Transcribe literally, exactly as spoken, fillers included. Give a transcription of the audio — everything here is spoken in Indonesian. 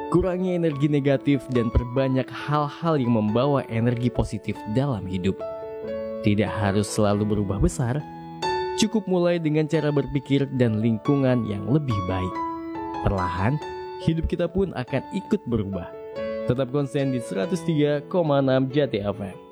Kurangi energi negatif dan perbanyak hal-hal yang membawa energi positif dalam hidup. Tidak harus selalu berubah besar, cukup mulai dengan cara berpikir dan lingkungan yang lebih baik. Perlahan, hidup kita pun akan ikut berubah. Tetap konsen di seratus tiga koma enam Jati F M.